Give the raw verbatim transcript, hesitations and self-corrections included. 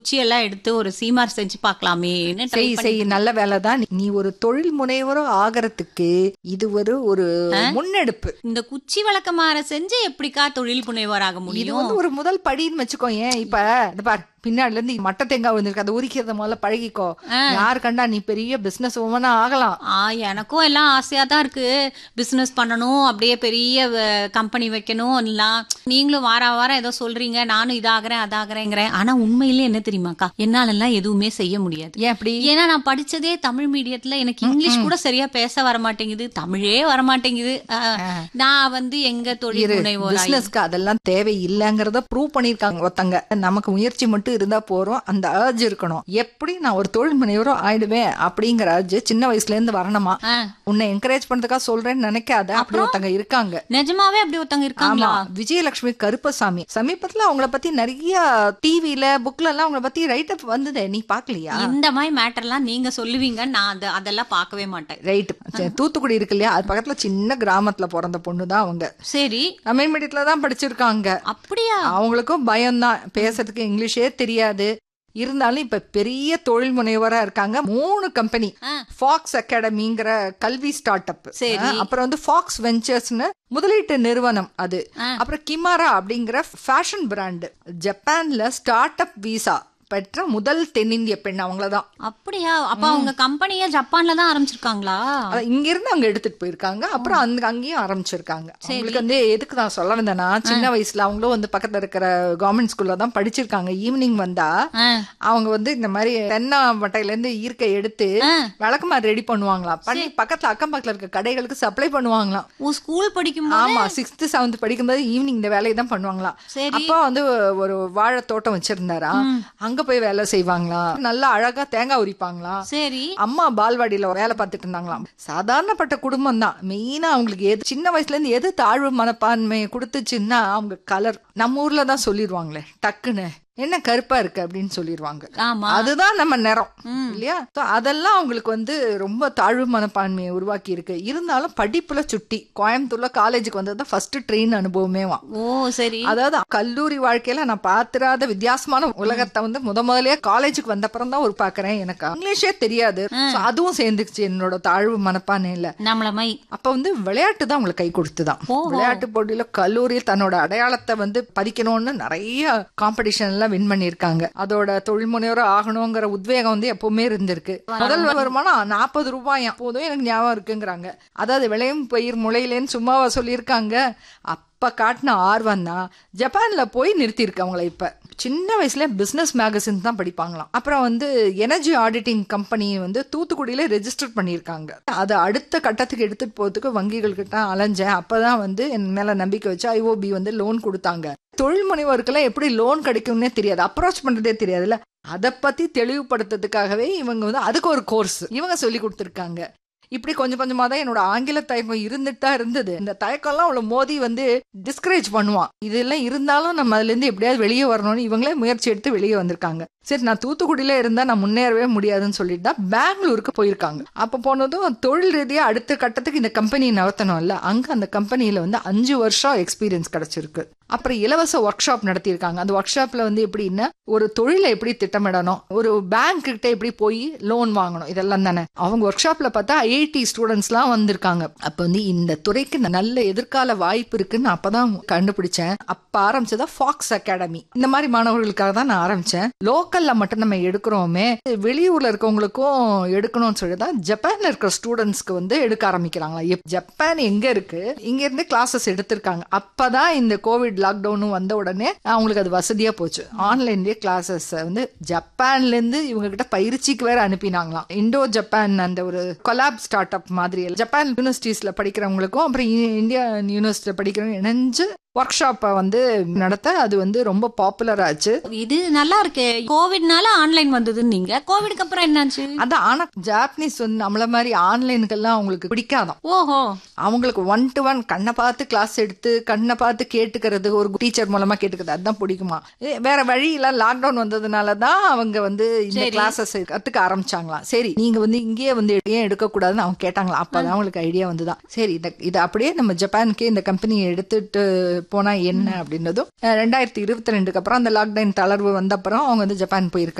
குச்சியெல்லாம் எடுத்து ஒரு சீமார் செஞ்சு பார்க்கலாமேன்னு ட்ரை செய் செய் நல்ல வேலைதான். நீ ஒரு தொழில் முனைவரோ ஆகிறதுக்கு இது ஒரு ஒரு முன்னெடுப்பு. இந்த குச்சி விளக்கமாற செஞ்சு எப்படிக்கா தொழில் முனைவர் ஆக இது முடியும்? வந்து ஒரு முதல் படின்னு வச்சுக்கோ. ஏன் இப்ப இந்த பார் பின்னாடில இருந்து மட்டை தேங்காய் விழுந்திருக்கு, அதை உரிக்கிறத முதல்ல பழகிக்கோ. யாரு கண்டா நீ பெரிய பிசினஸ் உமனா ஆகலாம். ஆ எனக்கும் எல்லாம் ஆசையா தான் இருக்கு, பிசினஸ் பண்ணணும், அப்படியே பெரிய கம்பெனி வைக்கணும் எல்லாம். நீங்களும் வார வாரம் ஏதோ சொல்றீங்க, நானும் இதாகிறேன் அதாகிறேங்கிறேன். ஆனா உண்மையிலே என்ன தெரியுமாக்கா, என்னால எல்லாம் எதுவுமே செய்ய முடியாது. ஏன் அப்படி? ஏன்னா நான் படிச்சதே தமிழ் மீடியத்துல, எனக்கு இங்கிலீஷ் கூட சரியா பேச வர மாட்டேங்குது, தமிழே வர மாட்டேங்குது. நான் வந்து எங்க தொழில் முனைவோர் பிசினஸ்க்கு அதெல்லாம் தேவை இல்லங்கிறத ப்ரூவ் பண்ணிருக்காங்க ஒருத்தங்க. நமக்கு முயற்சி மட்டும் இருந்தா போறோம், அந்த அர்ஜ் இருக்கணும். எப்படி நான் ஒரு தொழில் முனைவரோ ஆயிடுவேன் அப்படிங்கிற அர்ஜ் சின்ன வயசுல இருந்து வரணுமா. உன்னை என்கரேஜ் பண்றதுக்காக சொல்றேன்னு நினைக்காத, அப்படி ஒருத்தங்க இருக்காங்க. நிஜமாவே அப்படி ஒருத்தங்க இருக்காங்களா? விஜயலட்சுமி கருப்பசாமி. சமீபத்துல அவங்கள பத்தி நிறைய டிவில புக்ல எல்லாம் அவங்கள பத்தி ரைட் அப் வந்ததே, நீ பாக்கலையா? இந்த மாதிரி மேட்டர்லாம் நீங்க சொல்லுவீங்க, நான் அதெல்லாம் பார்க்கவே மாட்டேன். ரைட். தூத்துக்குடி இருக்கு இல்லையா, அது பக்கத்துல சின்ன கிராமத்துல பிறந்த பொண்ணுதான் அவங்க. சரி, தமிழ் மீடியத்துல தான் படிச்சிருக்காங்க. அப்படியா? அவங்களுக்கும் பயம்தான், பேசுறதுக்கு இங்கிலீஷே தெரியாது. இருந்தாலும் இப்ப பெரிய தொழில் முனைவரா இருக்காங்க. மூணு கம்பெனி, ஃபாக்ஸ் அகாடமிங்கிற கல்வி ஸ்டார்ட் அப், அப்புறம் வந்து ஃபாக்ஸ் வெஞ்சர்ஸ்னு முதலீட்டு நிறுவனம் அது, அப்புறம் கிமாரா அப்படிங்கிற ஃபேஷன் பிராண்ட். ஜப்பான்ல ஸ்டார்ட் அப் வீசா பெற்ற முதல் தென்னிந்திய பெண் அவங்களதான். அப்படியா? அப்ப அவங்க கம்பெனிய ஜப்பான்ல தான் ஆரம்பிச்சிருக்காங்களா? இங்க இருந்து அவங்க எடுத்துட்டு போயிருக்காங்க, அப்புறம் அந்த அங்கேயும் ஆரம்பிச்சிருக்காங்க. அவங்களுக்கு வந்து எதுக்கு நான் சொல்ல வந்தேன்னா, சின்ன வயசுல அவங்களும் வந்து பக்கத்துல இருக்கிற கவர்மெண்ட் ஸ்கூல்ல தான் படிச்சிருக்காங்க. ஈவினிங் வந்தா அவங்க வந்து இந்த மாதிரி தென்னை மட்டையில இருந்து ஈர்க்கை எடுத்து விளக்கமாறு ரெடி பண்ணுவாங்களாம். பண்ணி பக்கத்துல அக்கம் பக்கத்துல இருக்க கடைகளுக்கு சப்ளை பண்ணுவாங்களாம். ஸ்கூல் படிக்கும் ஆமா, சிக்ஸ்த் செவன்த் படிக்கும்போது ஈவினிங் இந்த வேலையை தான் பண்ணுவாங்களாம். அப்போ வந்து ஒரு வாழை தோட்டம் வச்சிருந்தாரா, அங்க போய் வேலை செய்வாங்களா, நல்லா அழகா தேங்காய் உரிப்பாங்களா. சரி, அம்மா பால்வாடியில வேலை பார்த்துட்டு இருந்தாங்களாம். சாதாரணப்பட்ட குடும்பம் தான். மெயினா அவங்களுக்கு எது சின்ன வயசுல இருந்து எது தாழ்வு மனப்பான்மையை கொடுத்துச்சுன்னா அவங்க கலர். நம்ம ஊர்ல தான் சொல்லிடுவாங்களே டக்குன்னு, என்ன கருப்பா இருக்கு அப்படின்னு சொல்லிடுவாங்க. அதுதான் நம்ம நிறம் இல்லையா. அதெல்லாம் அவங்களுக்கு வந்து ரொம்ப தாழ்வு மனப்பான்மையை உருவாக்கி இருக்கு. இருந்தாலும் படிப்புல சுட்டி கோயம்புத்தூர்ல காலேஜுக்கு வந்தது ஃபர்ஸ்ட் ட்ரெயின் அனுபவமே. ஓ சரி. அதாவது கல்லூரி வாழ்க்கையில நான் பாத்திராத வித்தியாசமான உலகத்தை வந்து முத முதலே காலேஜுக்கு வந்த அப்புறம் தான் ஒரு பாக்குறேன். எனக்கு இங்கிலீஷே தெரியாது, அதுவும் சேர்ந்துச்சு என்னோட தாழ்வு மனப்பான்மையில. அப்ப வந்து விளையாட்டு தான் அவங்களுக்கு கை கொடுத்துதான். விளையாட்டு போட்டியில கல்லூரியில் தன்னோட அடையாளத்தை வந்து பதிக்கணும்னு நிறைய காம்படிஷன் வின் பண்ணிருக்காங்க. அதோட தொழில் முனைவரா ஆகணுங்கிற உத்வேகம் வந்து எப்பவுமே இருந்திருக்கு. முதல் வருமானம் நாற்பது ரூபாயா போதும் எனக்கு ஞாபகம் இருக்குங்கிறாங்க. அதாவது விளையும் பயிர் முளையிலேன்னு சும்மாவா சொல்லியிருக்காங்க. அப்ப காட்டின ஆர்வம் தான் ஜப்பான்ல போய் நிறுத்தி இருக்கு அவங்களை. இப்ப சின்ன வயசுல பிசினஸ் மேகசின் தான் படிப்பாங்களாம். அப்புறம் வந்து எனர்ஜி ஆடிட்டிங் கம்பெனி வந்து தூத்துக்குடியில ரெஜிஸ்டர் பண்ணிருக்காங்க. அதை அடுத்த கட்டத்துக்கு எடுத்துட்டு போறதுக்கு வங்கிகள் கிட்ட அலைஞ்சேன். அப்பதான் வந்து என் மேல நம்பிக்கை வச்சு ஐஓபி வந்து லோன் கொடுத்தாங்க. தொழில் முனைவோருக்கெல்லாம் எப்படி லோன் கிடைக்கும்னே தெரியாது, அப்ரோச் பண்றதே தெரியாதுல்ல. அதை பத்தி தெளிவுபடுத்துறதுக்காகவே இவங்க வந்து அதுக்கு ஒரு கோர்ஸ் இவங்க சொல்லி கொடுத்துருக்காங்க. இப்படி கொஞ்சம் கொஞ்சமா தான் என்னோட ஆங்கில தயக்கம் இருந்துட்டு தான் இருந்தது. இந்த தயக்கம்லாம் அவளை மோதி வந்து டிஸ்கரேஜ் பண்ணுவான். இதெல்லாம் இருந்தாலும் நம்ம அதுல இருந்து எப்படியாவது வெளியே வரணும்னு இவங்களே முயற்சி எடுத்து வெளியே வந்திருக்காங்க. சரி, நான் தூத்துக்குடியில இருந்தா நான் முன்னேறவே முடியாதுன்னு சொல்லிட்டு தான் பெங்களூருக்கு போயிருக்காங்க. அப்ப போனதும் தொழில் ரீதியா அடுத்த கட்டத்துக்கு இந்த கம்பெனியை நகர்த்தணும்ல, அங்க அந்த கம்பெனியில வந்து அஞ்சு வருஷம் எக்ஸ்பீரியன்ஸ் கிடைச்சிருக்கு. அப்புறம் இலவச ஒர்க் ஷாப் நடத்தியிருக்காங்க. அந்த ஒர்க் ஷாப்ல வந்து எப்படின்னா ஒரு தொழிலை எப்படி திட்டமிடணும், ஒரு பேங்க் கிட்ட எப்படி போய் லோன் வாங்கணும், இதெல்லாம் தானே. அவங்க ஒர்க் ஷாப்ல பார்த்தா ஐஐடி ஸ்டூடெண்ட்ஸ் எல்லாம் வந்திருக்காங்க. அப்ப வந்து இந்த துறைக்கு நல்ல எதிர்கால வாய்ப்பு இருக்குன்னு அப்பதான் கண்டுபிடிச்சேன். அப்ப ஆரம்பிச்சதா ஃபாக்ஸ் அகாடமி. இந்த மாதிரி மாணவர்களுக்காக தான் நான் ஆரம்பிச்சேன். லோக்கல்ல மட்டும் நம்ம எடுக்கிறோமே, வெளியூர்ல இருக்கவங்களுக்கும் எடுக்கணும்னு சொல்லிதான் ஜப்பான்ல இருக்கிற ஸ்டூடெண்ட்ஸ்க்கு வந்து எடுக்க ஆரம்பிக்கிறாங்களா. ஜப்பான் எங்க இருக்கு, இங்க இருந்து கிளாஸஸ் எடுத்திருக்காங்க. அப்பதான் இந்த கோவிட் லாக்டவுனும் வந்த உடனே அவங்களுக்கு அது வசதியா போச்சு. ஆன்லைன்லயே கிளாஸஸ் வந்து ஜப்பான்ல இருந்து இவங்க கிட்ட பயிற்சிக்கு வேற அனுப்பினாங்களாம். இண்டோ ஜப்பான் அந்த ஒரு கொலாப் ஸ்டார்ட் அப் மாதிரி ஜப்பான் யூனிவர்சிட்டிஸ்ல படிக்கிறவங்களுக்கும் அப்புறம் இந்தியா யூனிவர்சிட்டியில படிக்கிறவங்க இணைஞ்சு ஒர்க் ஷாப்பை வந்து நடத்த அது வந்து ரொம்ப பாப்புலர் ஆச்சு. இது நல்லா இருக்கு. கோவிட்னால ஆன்லைன் வந்ததுன்னு நீங்க, கோவிட்க்கு அப்புறம் என்னாச்சு? அதான். ஆனா ஜாப்பனீஸ் வந்து நம்மள மாதிரி ஆன்லைனுக்கெல்லாம் அவங்களுக்கு பிடிக்காதான். ஓஹோ. அவங்களுக்கு ஒன் டு ஒன் கண்ணை பார்த்து கிளாஸ் எடுத்து கண்ணை பார்த்து கேட்டுக்கிறது, ஒரு டீச்சர் மூலமா கேட்டுக்கிறது, அதுதான் பிடிக்குமா. வேற வழி இல்ல, லாக்டவுன் வந்ததுனாலதான் அவங்க வந்து இந்த கிளாஸஸ் கத்துக்க ஆரம்பிச்சாங்களாம். சரி, நீங்க வந்து இங்கேயே வந்து ஏன் எடுக்க கூடாதுன்னு அவங்க கேட்டாங்களா. அப்பதான் அவங்களுக்கு ஐடியா வந்துதான், சரி இதை அப்படியே நம்ம ஜப்பானுக்கே இந்த கம்பெனியை எடுத்துட்டு போனா என்ன அப்படின்றதும் ரெண்டாயிரத்தி இருபத்தி ரெண்டுக்கு அப்புறம் அந்த லாக்டவுன் தளர்வு வந்த அப்புறம் அவங்க வந்து ஜப்பான் போயிருக்காங்க.